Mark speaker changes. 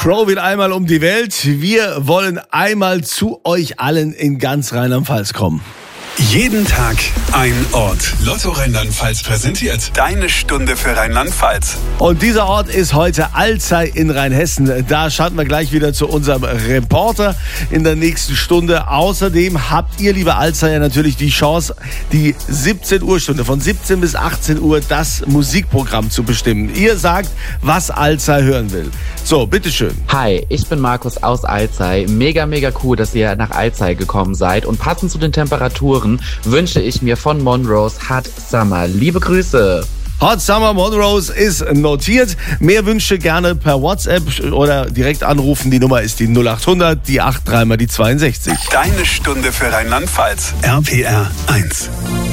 Speaker 1: Crow will einmal um die Welt. Wir wollen einmal zu euch allen in ganz Rheinland-Pfalz kommen.
Speaker 2: Jeden Tag ein Ort. Lotto Rheinland-Pfalz präsentiert deine Stunde für Rheinland-Pfalz.
Speaker 1: Und dieser Ort ist heute Alzey in Rheinhessen. Da schalten wir gleich wieder zu unserem Reporter in der nächsten Stunde. Außerdem habt ihr, liebe Alzeyer, natürlich die Chance, die 17 Uhr Stunde von 17 bis 18 Uhr das Musikprogramm zu bestimmen. Ihr sagt, was Alzey hören will. So, bitteschön.
Speaker 3: Hi, ich bin Markus aus Alzey. Mega cool, dass ihr nach Alzey gekommen seid. Und passend zu den Temperaturen wünsche ich mir von Monrose Hot Summer. Liebe Grüße.
Speaker 1: Hot Summer Monrose ist notiert. Mehr Wünsche gerne per WhatsApp oder direkt anrufen. Die Nummer ist die 0800, die 83 mal die 62.
Speaker 2: Deine Stunde für Rheinland-Pfalz. RPR 1.